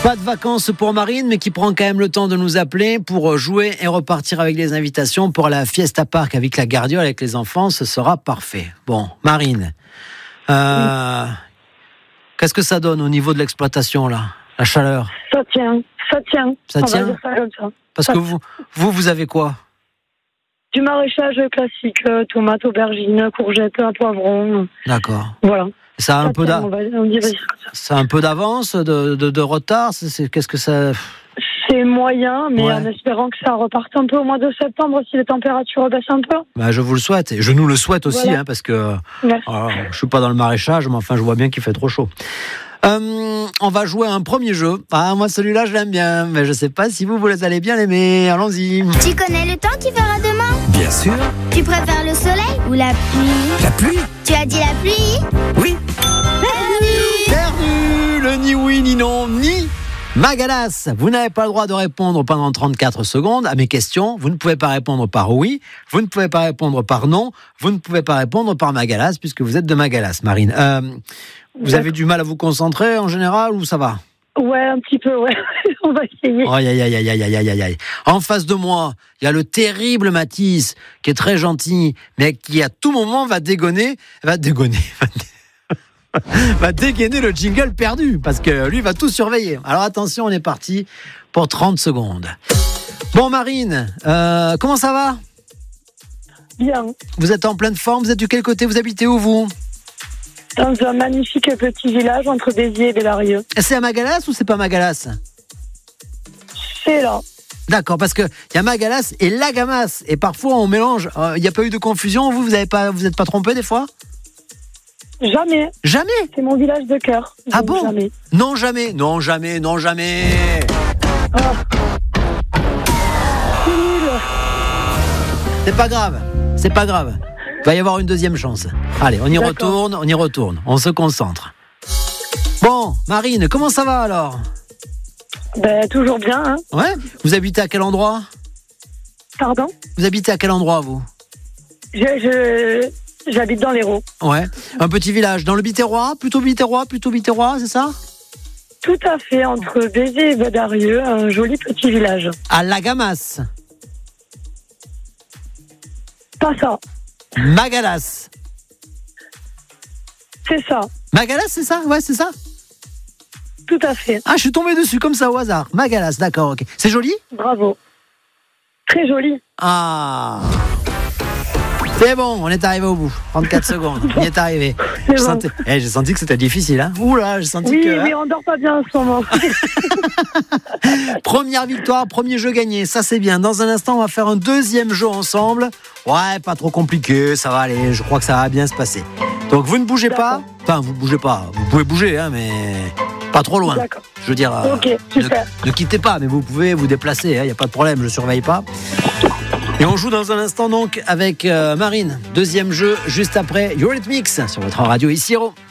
Pas de vacances pour Marine, mais qui prend quand même le temps de nous appeler pour jouer et repartir avec les invitations pour la Fiesta Park avec la Gardiole, avec les enfants. Ce sera parfait. Bon, Marine, qu'est-ce que ça donne au niveau de l'exploitation, là, la chaleur? Ça tient. Ça tient? On va dire ça comme ça. Parce que vous avez quoi? Du maraîchage classique, tomates, aubergines, courgettes, poivrons. D'accord. Voilà. Ça a un peu ça a un peu d'avance, de retard. Qu'est-ce que ça? C'est moyen, mais en espérant que ça reparte un peu au mois de septembre si les températures baissent un peu. Bah, je vous le souhaite. Et je nous le souhaite aussi, voilà. Parce que je suis pas dans le maraîchage, mais enfin, je vois bien qu'il fait trop chaud. On va jouer à un premier jeu. Ah, moi, celui-là, je l'aime bien. Mais je sais pas si vous allez bien l'aimer. Allons-y. Tu connais le temps qu'il fera demain? Bien sûr. Tu préfères le soleil ou la pluie? La pluie. Tu as dit la pluie? Oui. Perdu. Le ni oui, ni non, ni Magalas. Vous n'avez pas le droit de répondre pendant 34 secondes à mes questions. Vous ne pouvez pas répondre par oui. Vous ne pouvez pas répondre par non. Vous ne pouvez pas répondre par Magalas puisque vous êtes de Magalas, Marine. Vous avez du mal à vous concentrer en général ou ça va? Ouais, un petit peu, ouais. On va essayer. Aïe. En face de moi, il y a le terrible Mathis, qui est très gentil, mais qui à tout moment va dégainer le jingle perdu, parce que lui va tout surveiller. Alors attention, on est parti pour 30 secondes. Bon, Marine, comment ça va? Bien. Vous êtes en pleine forme, vous êtes de quel côté? Vous habitez où, vous? Dans un magnifique petit village entre Béziers et Bellarieux. C'est à Magalas ou c'est pas Magalas? C'est là. D'accord, parce que il y a Magalas et Lagamas, et parfois on mélange. Il n'y a pas eu de confusion? Vous êtes pas trompé des fois? Jamais. Jamais? C'est mon village de cœur. Ah bon? Jamais. Non, jamais. Ah. C'est nul. C'est pas grave. Il va y avoir une deuxième chance. Allez, on y retourne. On se concentre. Bon, Marine, comment ça va alors? Toujours bien, hein. Ouais. Vous habitez à quel endroit? Pardon? Vous habitez à quel endroit, vous? J'habite dans l'Hérault. Ouais. Un petit village. Dans le Biterrois? Plutôt Biterrois, c'est ça? Tout à fait, entre Béziers et Bellarieux, un joli petit village. À Lagamas? Pas ça. Magalas? C'est ça. Magalas, c'est ça? Ouais, c'est ça? Tout à fait. Ah, je suis tombé dessus comme ça au hasard. Magalas, d'accord, ok. C'est joli? Bravo. Très joli. Ah. C'est bon, on est arrivé au bout. 34 secondes, on y est arrivé. J'ai senti que c'était difficile, hein. Oula, j'ai senti que... Oui, on dort pas bien en ce moment. Première victoire, premier jeu gagné, ça c'est bien. Dans un instant, on va faire un deuxième jeu ensemble. Ouais, pas trop compliqué, ça va aller, je crois que ça va bien se passer. Donc vous ne bougez pas. Enfin, vous bougez pas, vous pouvez bouger, hein, mais pas trop loin. D'accord. Je veux dire, ok, super. Ne quittez pas, mais vous pouvez vous déplacer, il n'y a pas de problème, je surveille pas. Et on joue dans un instant donc avec Marine. Deuxième jeu juste après Eurythmics sur votre radio ici.